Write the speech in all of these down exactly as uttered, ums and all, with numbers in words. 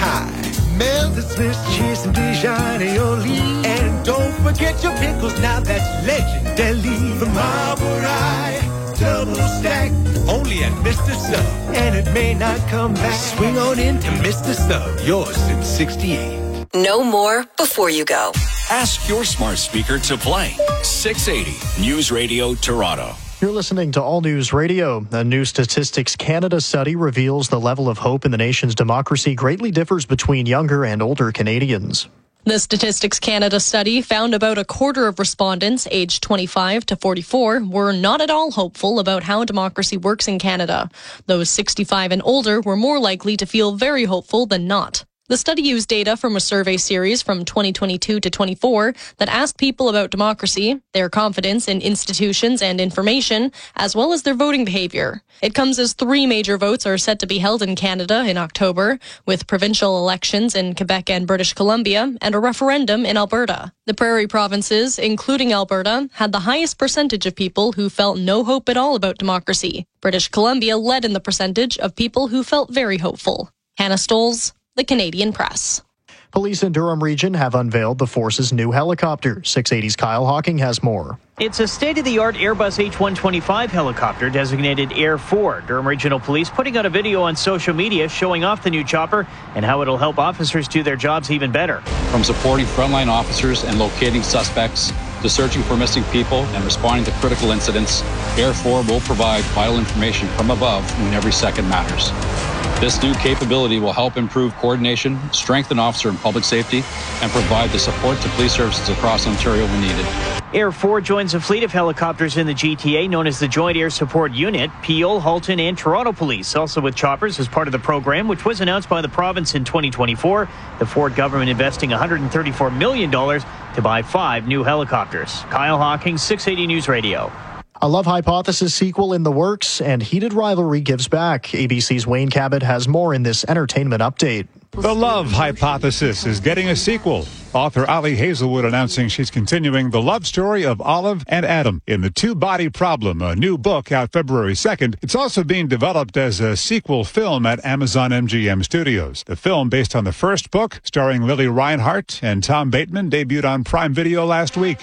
high. Melt the Swiss cheese and Dijon aioli. And don't forget your pickles, now that's legendary. The Marble Rye, double stack, only at Mister Sub. And it may not come back. Swing on into Mister Sub, yours since sixty-eight. Know more before you go. Ask your smart speaker to play six eighty News Radio Toronto. You're listening to All News Radio. A new Statistics Canada study reveals the level of hope in the nation's democracy greatly differs between younger and older Canadians. The Statistics Canada study found about a quarter of respondents aged twenty-five to forty-four were not at all hopeful about how democracy works in Canada. Those sixty-five and older were more likely to feel very hopeful than not. The study used data from a survey series from twenty twenty-two to twenty-four that asked people about democracy, their confidence in institutions and information, as well as their voting behavior. It comes as three major votes are set to be held in Canada in October, with provincial elections in Quebec and British Columbia, and a referendum in Alberta. The prairie provinces, including Alberta, had the highest percentage of people who felt no hope at all about democracy. British Columbia led in the percentage of people who felt very hopeful. Hannah Stoles, The Canadian Press. Police in Durham Region have unveiled the force's new helicopter. six eighty's Kyle Hawking has more. It's a state-of-the-art Airbus H one twenty-five helicopter designated Air four. Durham Regional Police putting out a video on social media showing off the new chopper and how it'll help officers do their jobs even better. From supporting frontline officers and locating suspects to searching for missing people and responding to critical incidents, Air four will provide vital information from above when every second matters. This new capability will help improve coordination, strengthen officer and public safety, and provide the support to police services across Ontario when needed. Air four joins a fleet of helicopters in the G T A known as the Joint Air Support Unit. Peel, Halton, and Toronto Police also with choppers as part of the program, which was announced by the province in twenty twenty-four. The Ford government investing one hundred thirty-four million dollars to buy five new helicopters. Kyle Hawking, six eighty News Radio. A Love Hypothesis sequel in the works, and heated rivalry gives back. A B C's Wayne Cabot has more in this entertainment update. The Love Hypothesis is getting a sequel. Author Ali Hazelwood announcing she's continuing the love story of Olive and Adam in The Two-Body Problem, a new book out February second. It's also being developed as a sequel film at Amazon M G M Studios. The film, based on the first book, starring Lily Reinhart and Tom Bateman, debuted on Prime Video last week.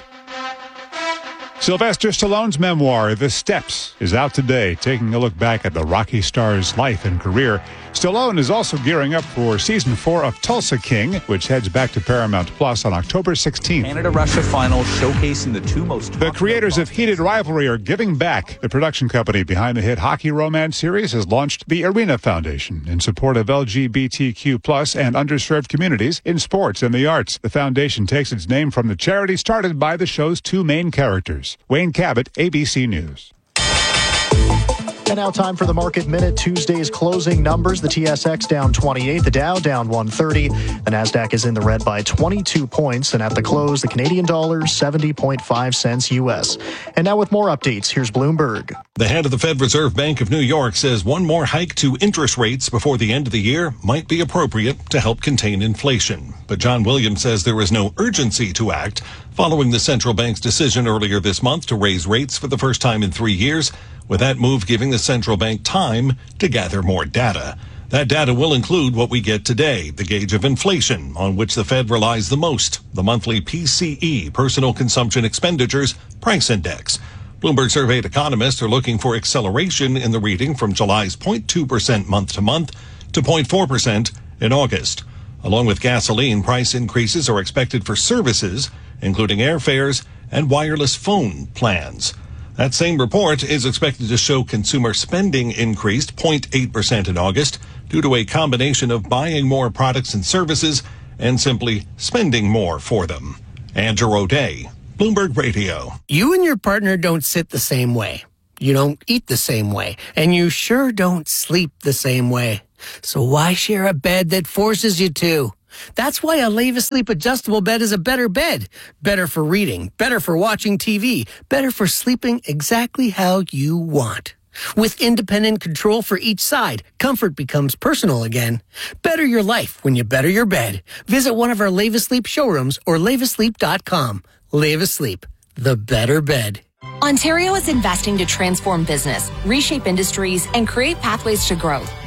Sylvester Stallone's memoir, The Steps, is out today, taking a look back at the Rocky star's life and career. Stallone is also gearing up for season four of Tulsa King, which heads back to Paramount Plus on October sixteenth. Canada-Russia final showcasing the two most... The creators of Heated Rivalry are giving back. The production company behind the hit hockey romance series has launched the Arena Foundation in support of L G B T Q plus and underserved communities in sports and the arts. The foundation takes its name from the charity started by the show's two main characters. Wayne Cabot, A B C News. And now time for the Market Minute. Tuesday's closing numbers. The T S X down twenty-eight, the Dow down one thirty. The Nasdaq is in the red by twenty-two points. And at the close, the Canadian dollar seventy point five cents U S. And now with more updates, here's Bloomberg. The head of the Fed Reserve Bank of New York says one more hike to interest rates before the end of the year might be appropriate to help contain inflation. But John Williams says there is no urgency to act following the central bank's decision earlier this month to raise rates for the first time in three years, with that move giving the central bank time to gather more data. That data will include what we get today, the gauge of inflation, on which the Fed relies the most, the monthly P C E, Personal Consumption Expenditures Price Index. Bloomberg surveyed economists are looking for acceleration in the reading from July's zero point two percent month-to-month to zero point four percent in August. Along with gasoline, price increases are expected for services, including airfares and wireless phone plans. That same report is expected to show consumer spending increased zero point eight percent in August due to a combination of buying more products and services and simply spending more for them. Andrew O'Day, Bloomberg Radio. You and your partner don't sit the same way. You don't eat the same way. And you sure don't sleep the same way. So why share a bed that forces you to? That's why a Leva Sleep adjustable bed is a better bed. Better for reading, better for watching T V, better for sleeping exactly how you want. With independent control for each side, comfort becomes personal again. Better your life when you better your bed. Visit one of our Leva Sleep showrooms or leva sleep dot com. Leva Sleep, the better bed. Ontario is investing to transform business, reshape industries, and create pathways to growth.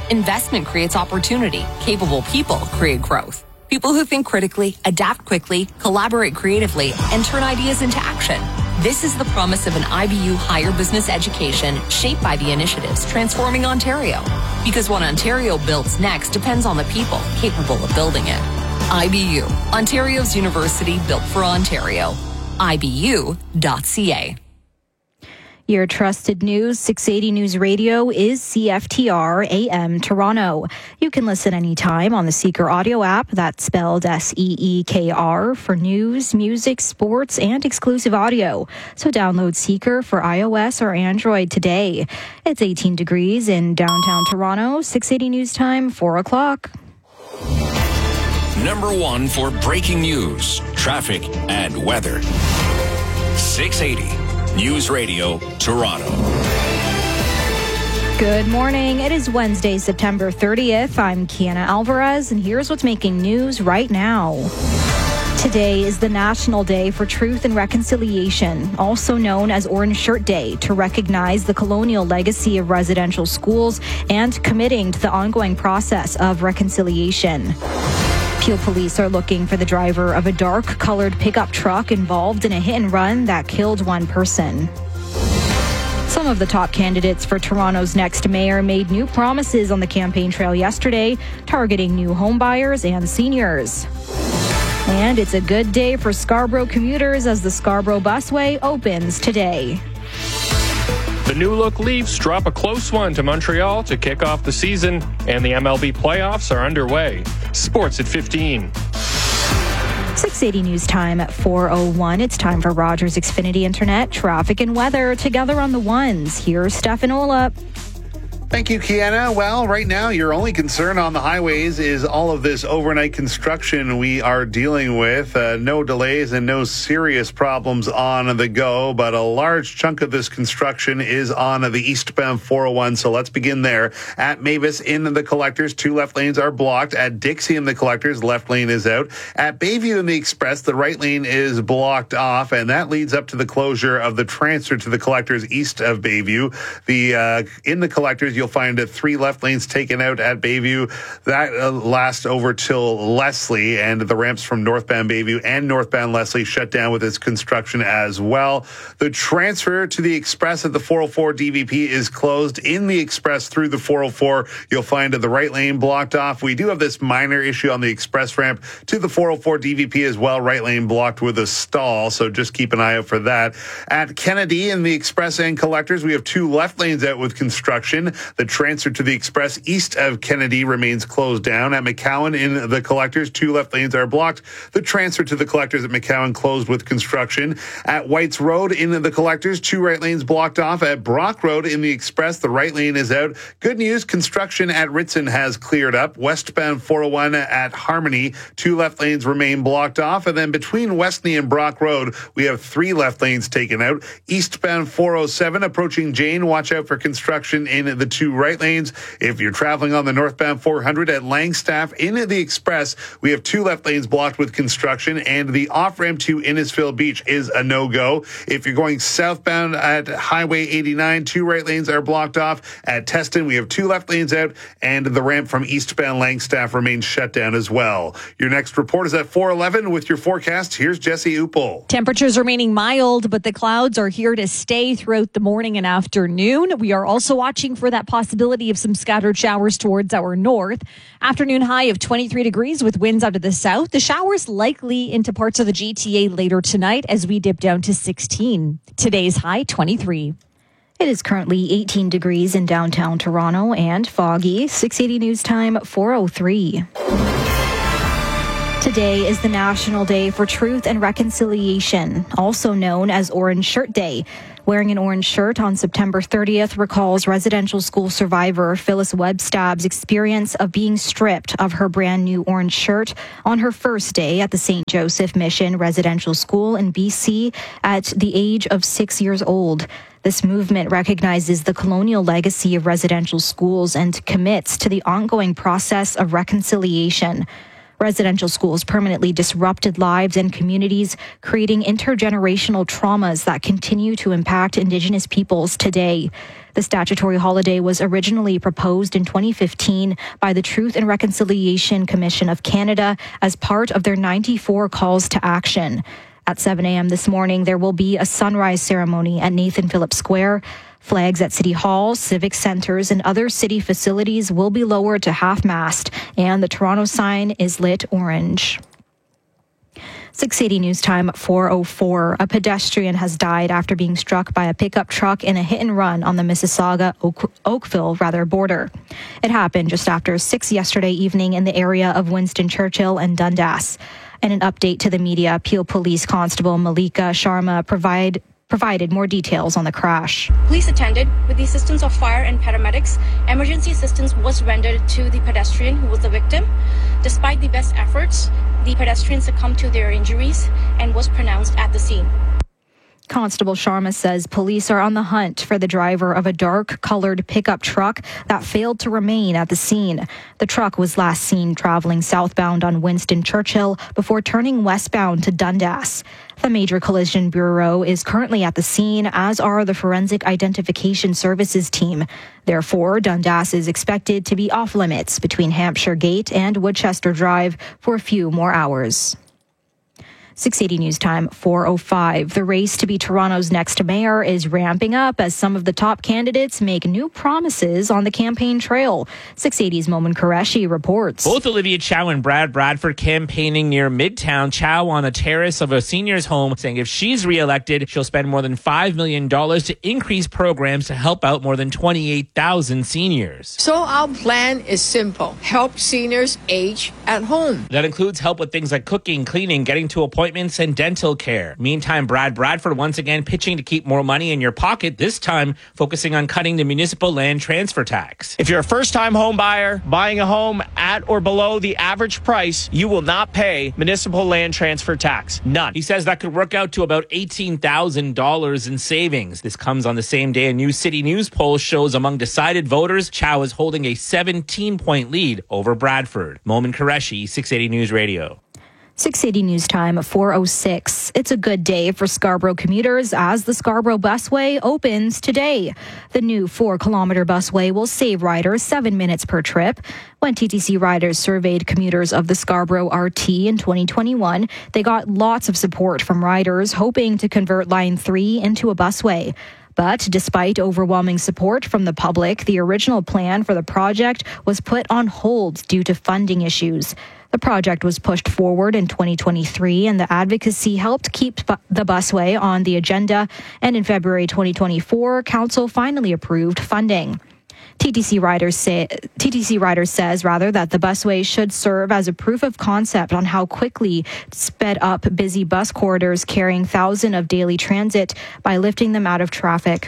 Investment creates opportunity. Capable people create growth. People who think critically, adapt quickly, collaborate creatively, and turn ideas into action. This is the promise of an I B U higher business education shaped by the initiatives transforming Ontario. Because what Ontario builds next depends on the people capable of building it. I B U, Ontario's university built for Ontario. I B U dot C A. Your trusted news, six eighty News Radio is C F T R A M Toronto. You can listen anytime on the Seeker audio app, that's spelled S E E K R, for news, music, sports, and exclusive audio. So download Seeker for iOS or Android today. It's eighteen degrees in downtown Toronto, six eighty News Time, four o'clock. Number one for breaking news, traffic, and weather. six eighty News Radio, Toronto. Good morning. It is Wednesday, September thirtieth. I'm Kiana Alvarez, and here's what's making news right now. Today is the National Day for Truth and Reconciliation, also known as Orange Shirt Day, to recognize the colonial legacy of residential schools and committing to the ongoing process of reconciliation. Peel police are looking for the driver of a dark-colored pickup truck involved in a hit-and-run that killed one person. Some of the top candidates for Toronto's next mayor made new promises on the campaign trail yesterday, targeting new homebuyers and seniors. And it's a good day for Scarborough commuters as the Scarborough Busway opens today. The new look Leafs drop a close one to Montreal to kick off the season, and the M L B playoffs are underway. Sports at fifteen. six eighty News Time at four oh one. It's time for Rogers Xfinity Internet, traffic and weather together on the ones. Here's Stefan Olap. Thank you, Kiana. Well, right now, your only concern on the highways is all of this overnight construction we are dealing with. Uh, no delays and no serious problems on the go, but a large chunk of this construction is on the eastbound four oh one. So let's begin there. At Mavis in the collectors, two left lanes are blocked. At Dixie in the collectors, left lane is out. At Bayview in the Express, the right lane is blocked off, and that leads up to the closure of the transfer to the collectors east of Bayview. The uh, in the collectors, you'll find uh, three left lanes taken out at Bayview. That uh, lasts over till Leslie, and the ramps from northbound Bayview and northbound Leslie shut down with its construction as well. The transfer to the Express at the four oh four D V P is closed. In the Express through the four oh four, you'll find uh, the right lane blocked off. We do have this minor issue on the Express ramp to the four oh four D V P as well. Right lane blocked with a stall, so just keep an eye out for that. At Kennedy in the Express and collectors, we have two left lanes out with construction. The transfer to the Express east of Kennedy remains closed down. At McCowan in the collectors, two left lanes are blocked. The transfer to the collectors at McCowan closed with construction. At Whites Road in the collectors, two right lanes blocked off. At Brock Road in the Express, the right lane is out. Good news, construction at Ritson has cleared up. Westbound four oh one at Harmony, two left lanes remain blocked off. And then between Westney and Brock Road, we have three left lanes taken out. Eastbound four oh seven approaching Jane, watch out for construction in the two right lanes. If you're traveling on the northbound four hundred at Langstaff in the Express, we have two left lanes blocked with construction, and the off-ramp to Innisfil Beach is a no-go. If you're going southbound at Highway eighty-nine, two right lanes are blocked off. At Teston, we have two left lanes out, and the ramp from eastbound Langstaff remains shut down as well. Your next report is at four eleven with your forecast. Here's Jesse Upel. Temperatures remaining mild, but the clouds are here to stay throughout the morning and afternoon. We are also watching for that possibility of some scattered showers towards our north. Afternoon high of twenty-three degrees with winds out of the south. The showers likely into parts of the G T A later tonight as we dip down to sixteen. Today's high twenty-three. It is currently eighteen degrees in downtown Toronto and foggy. six eighty News Time, four oh three. Today is the National Day for Truth and Reconciliation, also known as Orange Shirt Day. Wearing an orange shirt on September thirtieth recalls residential school survivor Phyllis Webstab's experience of being stripped of her brand new orange shirt on her first day at the Saint Joseph Mission Residential School in B C at the age of six years old. This movement recognizes the colonial legacy of residential schools and commits to the ongoing process of reconciliation. Residential schools permanently disrupted lives and communities, creating intergenerational traumas that continue to impact Indigenous peoples today. The statutory holiday was originally proposed in twenty fifteen by the Truth and Reconciliation Commission of Canada as part of their ninety-four calls to action. At seven a.m. this morning, there will be a sunrise ceremony at Nathan Phillips Square. Flags at City Hall, civic centres, and other city facilities will be lowered to half-mast, and the Toronto sign is lit orange. six eighty News Time at four oh four. A pedestrian has died after being struck by a pickup truck in a hit-and-run on the Mississauga Oak- Oakville rather border. It happened just after six yesterday evening in the area of Winston Churchill and Dundas. In an update to the media, Peel Police Constable Malika Sharma provide provided more details on the crash. Police attended with the assistance of fire and paramedics. Emergency assistance was rendered to the pedestrian who was the victim. Despite the best efforts, the pedestrian succumbed to their injuries and was pronounced at the scene. Constable Sharma says police are on the hunt for the driver of a dark-colored pickup truck that failed to remain at the scene. The truck was last seen traveling southbound on Winston Churchill before turning westbound to Dundas. The Major Collision Bureau is currently at the scene, as are the Forensic Identification Services team. Therefore, Dundas is expected to be off-limits between Hampshire Gate and Woodchester Drive for a few more hours. six eighty News Time, four oh five. The race to be Toronto's next mayor is ramping up as some of the top candidates make new promises on the campaign trail. six eighty's Momin Qureshi reports. Both Olivia Chow and Brad Bradford campaigning near Midtown. Chow on a terrace of a senior's home, saying if she's re-elected, she'll spend more than five million dollars to increase programs to help out more than twenty-eight thousand seniors. So our plan is simple. Help seniors age at home. That includes help with things like cooking, cleaning, getting to appointments, and dental care. Meantime, Brad Bradford once again pitching to keep more money in your pocket, this time focusing on cutting the municipal land transfer tax. If you're a first-time home buyer buying a home at or below the average price, you will not pay municipal land transfer tax. None. He says that could work out to about eighteen thousand dollars in savings. This comes on the same day a new City News poll shows among decided voters, Chow is holding a seventeen-point lead over Bradford. Momin Qureshi, six eighty News Radio. six eighty News Time, four oh six. It's a good day for Scarborough commuters as the Scarborough Busway opens today. The new four-kilometre busway will save riders seven minutes per trip. When T T C riders surveyed commuters of the Scarborough R T in twenty twenty-one, they got lots of support from riders hoping to convert Line three into a busway. But despite overwhelming support from the public, the original plan for the project was put on hold due to funding issues. The project was pushed forward in twenty twenty-three, and the advocacy helped keep bu- the busway on the agenda. And in February twenty twenty-four, Council finally approved funding. T T C riders say T T C riders says rather that the busway should serve as a proof of concept on how quickly sped up busy bus corridors carrying thousands of daily transit by lifting them out of traffic.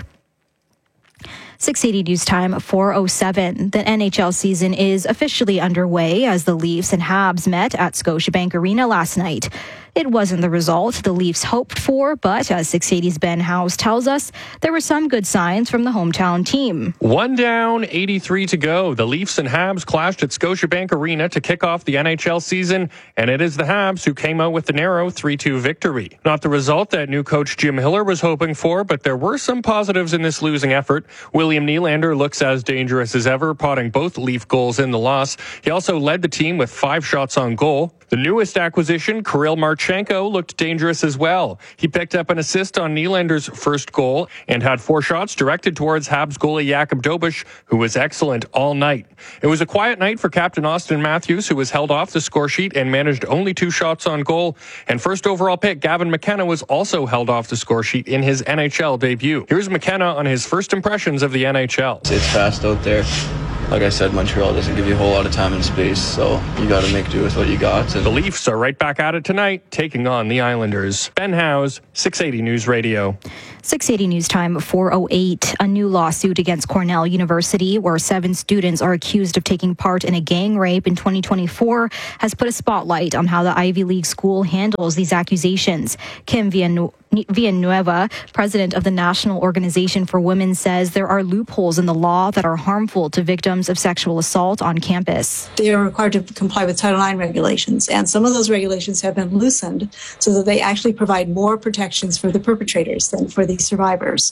six eighty News Time, four oh seven. The N H L season is officially underway as the Leafs and Habs met at Scotiabank Arena last night. It wasn't the result the Leafs hoped for, but as six eighty's Ben House tells us, there were some good signs from the hometown team. One down, eighty-three to go. The Leafs and Habs clashed at Scotiabank Arena to kick off the N H L season, and it is the Habs who came out with the narrow three two victory. Not the result that new coach Jim Hiller was hoping for, but there were some positives in this losing effort. William Nylander looks as dangerous as ever, potting both Leaf goals in the loss. He also led the team with five shots on goal. The newest acquisition, Kirill Marchenko, looked dangerous as well. He picked up an assist on Nylander's first goal and had four shots directed towards Habs goalie Jakub Dobeš, who was excellent all night. It was a quiet night for Captain Austin Matthews, who was held off the score sheet and managed only two shots on goal. And first overall pick Gavin McKenna was also held off the score sheet in his N H L debut. Here's McKenna on his first impressions of the N H L. It's fast out there. Like I said, Montreal doesn't give you a whole lot of time and space, so you got to make do with what you got. And the Leafs are right back at it tonight, taking on the Islanders. Ben House, six eighty News Radio. six eighty News Time, four oh eight. A new lawsuit against Cornell University, where seven students are accused of taking part in a gang rape in twenty twenty-four, has put a spotlight on how the Ivy League school handles these accusations. Kim Villanueva, president of the National Organization for Women, says there are loopholes in the law that are harmful to victims of sexual assault on campus. They are required to comply with Title nine regulations, and some of those regulations have been loosened so that they actually provide more protections for the perpetrators than for the survivors.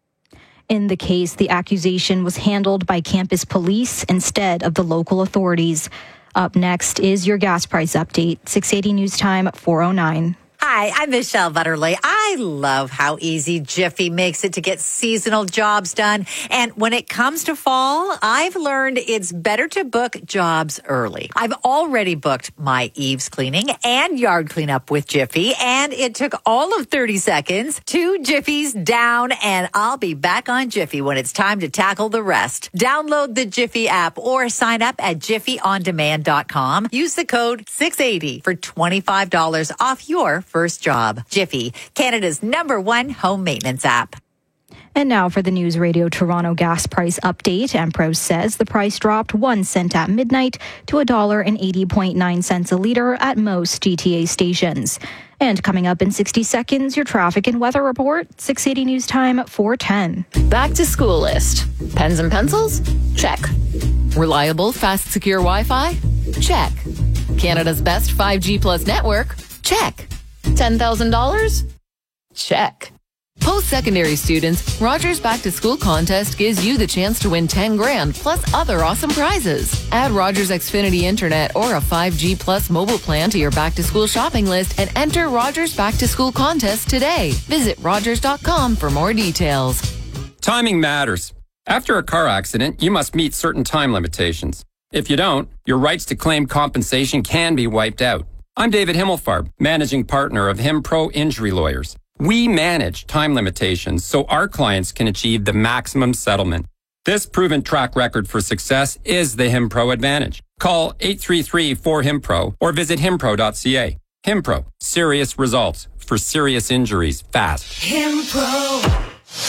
In the case, the accusation was handled by campus police instead of the local authorities. Up next is your gas price update. six eighty News Time, four oh nine. Hi, I'm Michelle Butterly. I love how easy Jiffy makes it to get seasonal jobs done. And when it comes to fall, I've learned it's better to book jobs early. I've already booked my eaves cleaning and yard cleanup with Jiffy, and it took all of thirty seconds. Two Jiffies down, and I'll be back on Jiffy when it's time to tackle the rest. Download the Jiffy app or sign up at jiffy on demand dot com. Use the code six eighty for twenty-five dollars off your first job. Jiffy, Canada's number one home maintenance app. And now for the News Radio Toronto gas price update. Empros says the price dropped one cent at midnight to one dollar and eighty point nine cents a litre at most G T A stations. And coming up in sixty seconds, your traffic and weather report. six eighty News Time, four ten. Back to school list. Pens and pencils? Check. Reliable, fast, secure Wi-Fi? Check. Canada's best five G plus network? Check. ten thousand dollars? Check. Post-secondary students, Rogers Back to School contest gives you the chance to win ten grand plus other awesome prizes. Add Rogers Xfinity Internet or a five G plus mobile plan to your back to school shopping list and enter Rogers Back to School contest today. Visit rogers dot com for more details. Timing matters. After a car accident, you must meet certain time limitations. If you don't, your rights to claim compensation can be wiped out. I'm David Himmelfarb, managing partner of HimPro Injury Lawyers. We manage time limitations so our clients can achieve the maximum settlement. This proven track record for success is the HimPro advantage. Call eight three three four HimPro or visit himpro dot c a. HimPro, serious results for serious injuries fast. HimPro.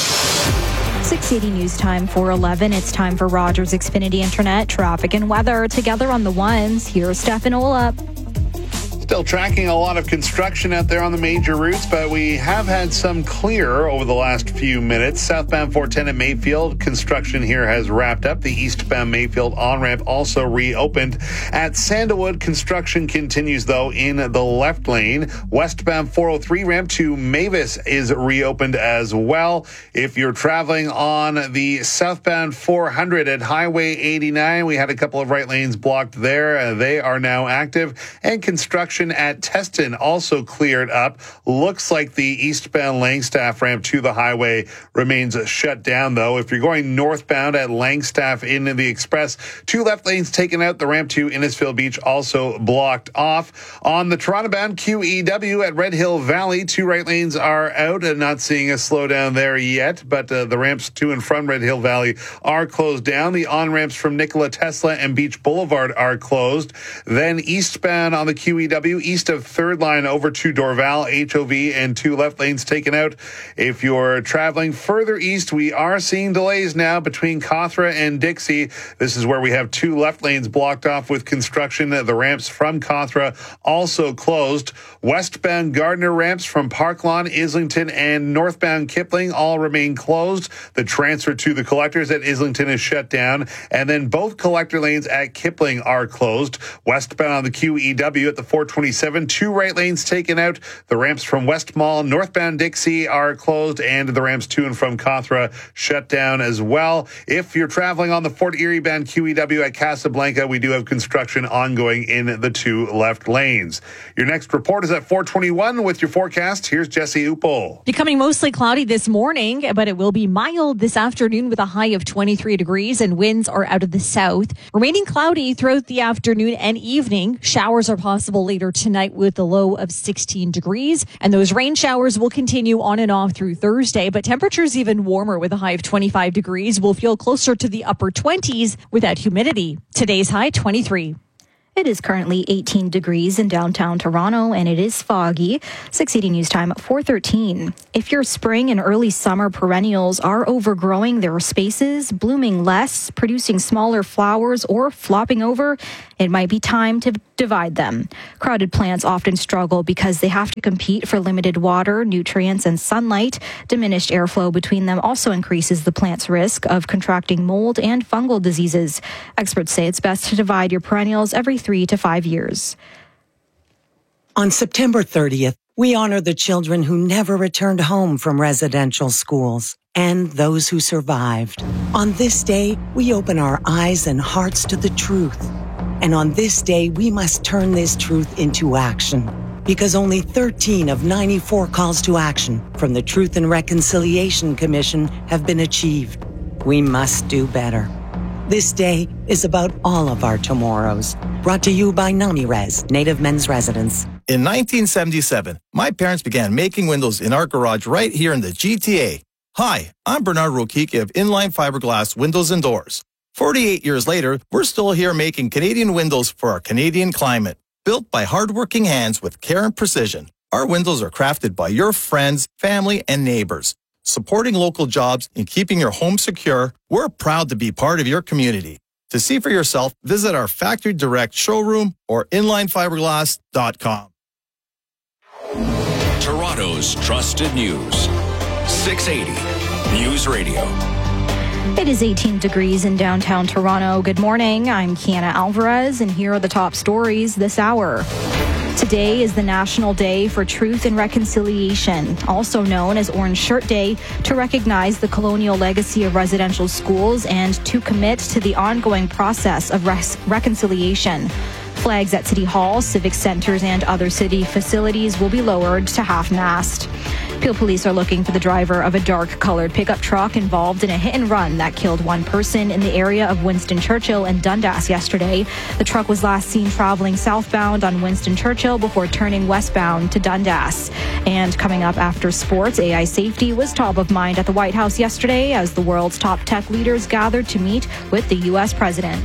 six eighty News Time, four eleven. It's time for Rogers Xfinity Internet, traffic and weather. Together on the ones, here's Stefan Olap. Still tracking a lot of construction out there on the major routes, but we have had some clear over the last few minutes. Southbound four ten at Mayfield, construction here has wrapped up. The eastbound Mayfield on-ramp also reopened. At Sandalwood, construction continues, though, in the left lane. Westbound four oh three ramp to Mavis is reopened as well. If you're traveling on the southbound four hundred at Highway eighty-nine, we had a couple of right lanes blocked there. Uh, they are now active. And construction at Teston also cleared up. Looks like the eastbound Langstaff ramp to the highway remains shut down, though. If you're going northbound at Langstaff in the express, two left lanes taken out. The ramp to Innisfil Beach also blocked off. On the Toronto-bound Q E W at Red Hill Valley, two right lanes are out and not seeing a slowdown there yet, but uh, the ramps to and from Red Hill Valley are closed down. The on-ramps from Nikola Tesla and Beach Boulevard are closed. Then eastbound on the Q E W, east of third line over to Dorval, H O V, and two left lanes taken out. If you're traveling further east, we are seeing delays now between Cawthra and Dixie. This is where we have two left lanes blocked off with construction. The ramps from Cawthra also closed. Westbound Gardner ramps from Park Lawn, Islington, and northbound Kipling all remain closed. The transfer to the collectors at Islington is shut down, and then both collector lanes at Kipling are closed. Westbound on the Q E W at the four twenty-seven, two right lanes taken out. The ramps from West Mall, northbound Dixie are closed, and the ramps to and from Cawthra shut down as well. If you're traveling on the Fort Erie bound Q E W at Casablanca, we do have construction ongoing in the two left lanes. Your next report is at four twenty-one with your forecast. Here's Jesse Upel. Becoming mostly cloudy this morning, but it will be mild this afternoon with a high of twenty-three degrees, and winds are out of the south. Remaining cloudy throughout the afternoon and evening. Showers are possible later tonight with a low of sixteen degrees, and those rain showers will continue on and off through Thursday, but temperatures even warmer with a high of twenty-five degrees. Will feel closer to the upper twenties without humidity. Today's high, twenty-three. It is currently eighteen degrees in downtown Toronto, and it is foggy. six eighty News Time at four thirteen. If your spring and early summer perennials are overgrowing their spaces, blooming less, producing smaller flowers, or flopping over, it might be time to divide them. Crowded plants often struggle because they have to compete for limited water, nutrients, and sunlight. Diminished airflow between them also increases the plant's risk of contracting mold and fungal diseases. Experts say it's best to divide your perennials every three to five years. On September thirtieth, we honor the children who never returned home from residential schools and those who survived. On this day, we open our eyes and hearts to the truth. And on this day, we must turn this truth into action. Because only thirteen of ninety-four calls to action from the Truth and Reconciliation Commission have been achieved. We must do better. This day is about all of our tomorrows. Brought to you by NamiRes, Native Men's Residence. In nineteen seventy-seven, my parents began making windows in our garage right here in the G T A. Hi, I'm Bernard Rokiki of Inline Fiberglass Windows and Doors. forty-eight years later, we're still here making Canadian windows for our Canadian climate. Built by hardworking hands with care and precision, our windows are crafted by your friends, family, and neighbors. Supporting local jobs and keeping your home secure, we're proud to be part of your community. To see for yourself, visit our Factory Direct showroom or inline fiberglass dot com. Toronto's trusted news. six eighty News Radio. It is eighteen degrees in downtown Toronto. Good morning. I'm Kiana Alvarez, and here are the top stories this hour. Today is the National Day for Truth and Reconciliation, also known as Orange Shirt Day, to recognize the colonial legacy of residential schools and to commit to the ongoing process of res- reconciliation. Flags at City Hall, civic centres, and other city facilities will be lowered to half-mast. Peel Police are looking for the driver of a dark-coloured pickup truck involved in a hit-and-run that killed one person in the area of Winston Churchill and Dundas yesterday. The truck was last seen travelling southbound on Winston Churchill before turning westbound to Dundas. And coming up after sports, A I safety was top of mind at the White House yesterday as the world's top tech leaders gathered to meet with the U S president.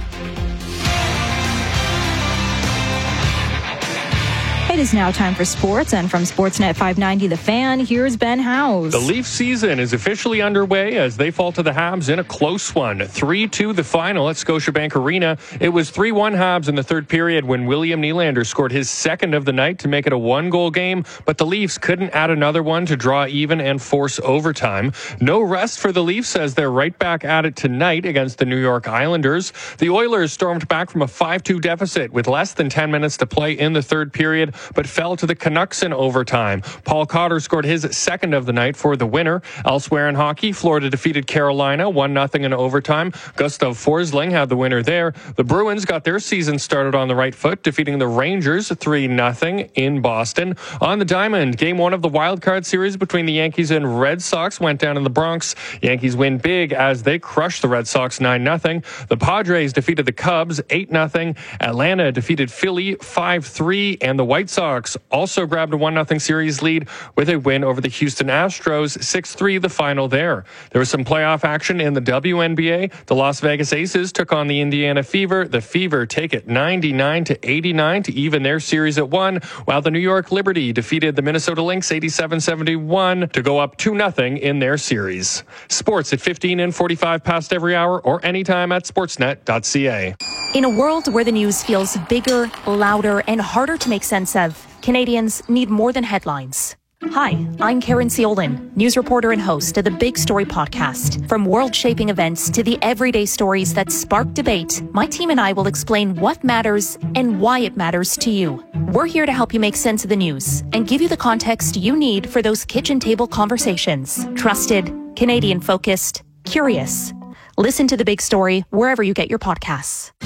It is now time for sports, and from Sportsnet five ninety The Fan, here's Ben Howes. The Leaf season is officially underway as they fall to the Habs in a close one. three two the final at Scotiabank Arena. It was three one Habs in the third period when William Nylander scored his second of the night to make it a one-goal game, but the Leafs couldn't add another one to draw even and force overtime. No rest for the Leafs as they're right back at it tonight against the New York Islanders. The Oilers stormed back from a five two deficit with less than ten minutes to play in the third period, but fell to the Canucks in overtime. Paul Cotter scored his second of the night for the winner. Elsewhere in hockey, Florida defeated Carolina one nothing in overtime. Gustav Forsling had the winner there. The Bruins got their season started on the right foot, defeating the Rangers three nothing in Boston. On the diamond, game one of the wild card series between the Yankees and Red Sox went down in the Bronx. Yankees win big as they crushed the Red Sox nine nothing. The Padres defeated the Cubs eight nothing. Atlanta defeated Philly five three, and the White Sox also grabbed a one nothing series lead with a win over the Houston Astros, six three the final there. There was some playoff action in the W N B A. The Las Vegas Aces took on the Indiana Fever. The Fever take it ninety-nine to eighty-nine to even their series at one, while the New York Liberty defeated the Minnesota Lynx eighty-seven seventy-one to go up two nothing in their series. Sports at fifteen and forty-five past every hour or anytime at sportsnet dot c a. In a world where the news feels bigger, louder, and harder to make sense of, Canadians need more than headlines. Hi, I'm Karen Ciolin, news reporter and host of the Big Story podcast. From world-shaping events to the everyday stories that spark debate, my team and I will explain what matters and why it matters to you. We're here to help you make sense of the news and give you the context you need for those kitchen table conversations. Trusted, Canadian-focused, curious. Listen to The Big Story wherever you get your podcasts.